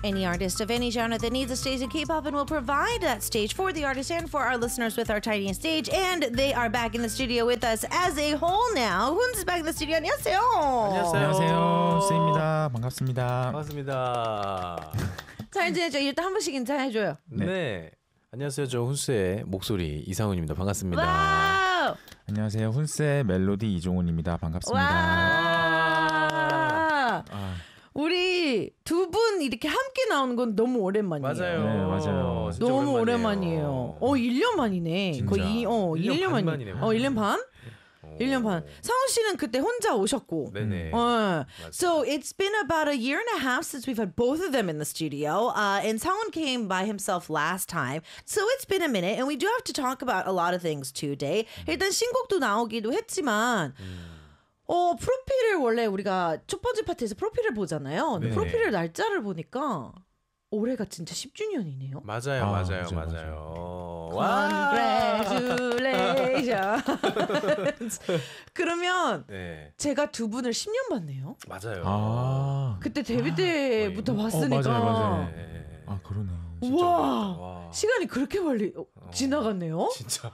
Any artist of any genre that needs a stage in K-pop and will provide that stage for the artist and for our listeners with our tiniest stage. And they are back in the studio with us as a whole now. Hun's back in the studio. 안녕하세요. 안녕하세요. 스입니다. 반갑습니다. 반갑습니다. 잘 지내죠? 일단 한 번씩 인사해줘요. 네. 안녕하세요. 저 훈스의 목소리 이상훈입니다. 반갑습니다. 와우! 안녕하세요. 훈스의 멜로디 이종훈입니다. 반갑습니다. 와! 우리 두 분 이렇게 함께 나오는 건 너무 오랜만이에요. 맞아요. 네, 맞아요. 너무 오랜만이에요. 1년 만이네. 진짜. 거의 1년 반만이네. 1년 반? 1년 반. 상훈 씨는 그때 혼자 오셨고. 네네. So it's been about a year and a half since we've had both of them in the studio. And Sangwon came by himself last time. So it's been a minute. And we do have to talk about a lot of things today. 일단 신곡도 나오기도 했지만 프로필을 원래 우리가 첫 번째 파트에서 프로필을 보잖아요. 근데 네. 프로필을 날짜를 보니까 올해가 진짜 10주년이네요. 맞아요. 와. Congratulations. 그러면 네. 제가 두 분을 10년 봤네요. 맞아요. 그때 데뷔 때부터 봤으니까. 맞아요. 네. 아, 그러네. 와, 시간이 그렇게 빨리 지나갔네요. 진짜.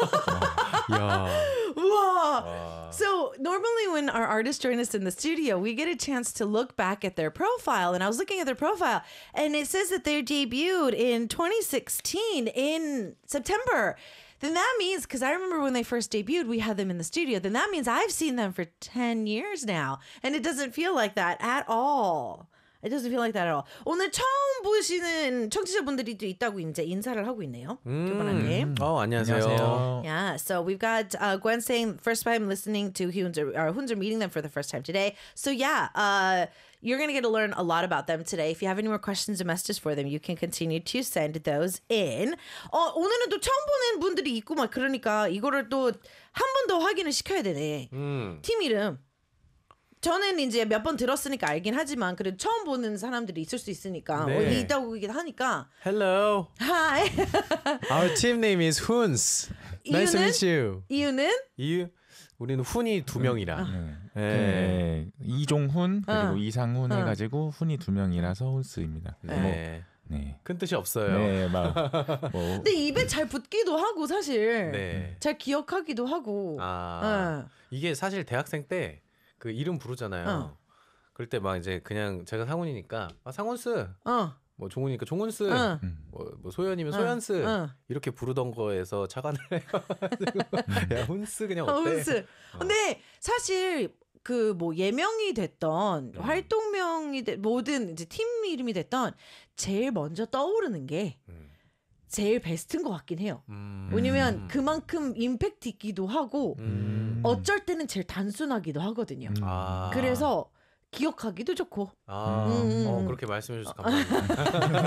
야. Wow. So normally when our artists join us in the studio, we get a chance to look back at their profile. And I was looking at their profile and it says that they debuted in 2016 in September. Then that means, because I remember when they first debuted, we had them in the studio. Then that means I've seen them for 10 years now. And it doesn't feel like that at all. It doesn't feel like that at all. 오늘 처음 보시는 청취자분들이 또 있다고 이제 인사를 하고 있네요. 두 분한테. 안녕하세요. Yeah, so we've got Gwen saying first time listening to Hunzer meeting them for the first time today. So yeah, you're going to get to learn a lot about them today. If you have any more questions or messages for them, you can continue to send those in. 오늘은 또 처음 보는 분들이 있고 막 그러니까 이거를 또 한 번 더 확인을 시켜야 되네. 팀 이름. 저는 이제 몇 번 들었으니까 알긴 하지만 그래도 처음 보는 사람들이 있을 수 있으니까 네. 있다고 하니까 Hello. Hi. Our team name is Huns. Nice to meet you. 이유는? 우리는 훈이 두 명이라. 네. 이종훈 그리고 이상훈 해가지고 훈이 두 명이라서 훈스입니다. 네. 네. 큰 뜻이 없어요. 네, 근데 입에 잘 붙기도 하고 사실 네. 잘 기억하기도 하고. 이게 사실 대학생 때 그 이름 부르잖아요. 그럴 때 막 이제 그냥 제가 상훈이니까 상훈스, 뭐 종훈이니까 종훈스, 뭐 소연이면 소연스 이렇게 부르던 거에서 착안을 해가지고 야 훈스 그냥 어때? 훈스. 근데 사실 그 뭐 예명이 됐던 활동명이 모든 이제 팀 이름이 됐던 제일 먼저 떠오르는 게. 제일 베스트인 것 같긴 해요. 왜냐면 그만큼 임팩트 있기도 하고 어쩔 때는 제일 단순하기도 하거든요. 그래서 기억하기도 좋고. 그렇게 말씀해 주셔서 감사합니다.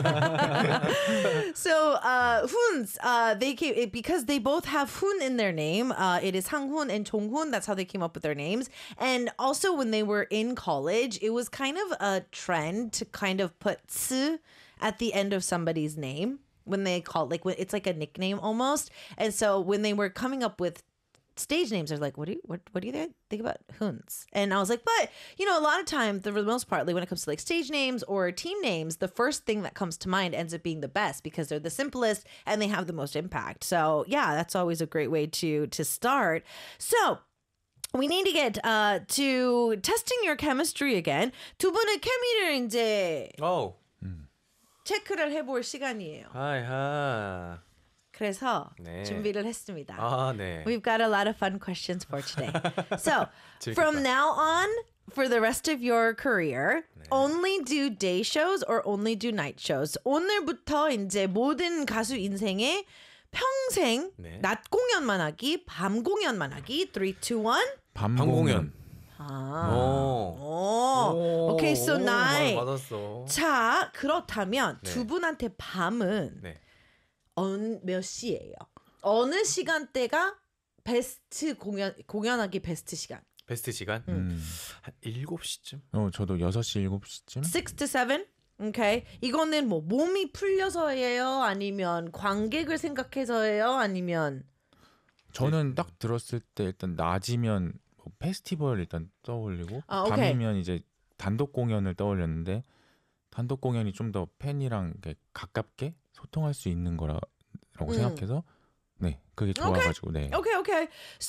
So Huns, they came because they both have Hun in their name. It is Hanghun and Chonghun. That's how they came up with their names. And also when they were in college, it was kind of a trend to kind of put ts at the end of somebody's name. When they call it's like a nickname almost. And so when they were coming up with stage names, they're like, what do you think about Huns? And I was like, but a lot of times, for the most part, like when it comes to like stage names or team names, the first thing that comes to mind ends up being the best because they're the simplest and they have the most impact. So yeah, that's always a great way to start. So we need to get to testing your chemistry again. 두 분의 케미를 이제 체크를 해볼 시간이에요. 하이하. 그래서 네. 준비를 했습니다. 네. We've got a lot of fun questions for today. So, from now on, for the rest of your career, only do day shows or only do night shows. 오늘부터 이제 모든 가수 인생에 평생 낮 공연만 하기, 밤 공연만 하기. 3, 2, 1. 밤 공연. Okay, so night. 받았어. 자, 그렇다면 두 분한테 밤은 몇 시예요? 어느 시간대가 베스트 공연하기 베스트 시간? 베스트 시간? 한 7시쯤? 저도 6시, 7시쯤? 6 to 7? Okay. 이거는 뭐 몸이 풀려서예요? 아니면 관객을 생각해서예요? 아니면 저는 딱 들었을 때 일단 낮이면 페스티벌 일단 떠올리고 오케이. 밤이면 이제 단독 공연을 떠올렸는데 단독 공연이 좀 더 팬이랑 이렇게 가깝게 소통할 수 있는 거라고 생각해서 네, 그게 좋아가지고 네. Okay.